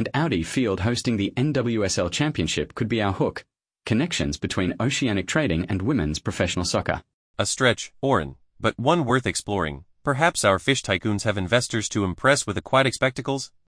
and Audi Field hosting the NWSL Championship could be our hook. Connections between oceanic trading and women's professional soccer. A stretch, Oren, but one worth exploring. Perhaps our fish tycoons have investors to impress with aquatic spectacles?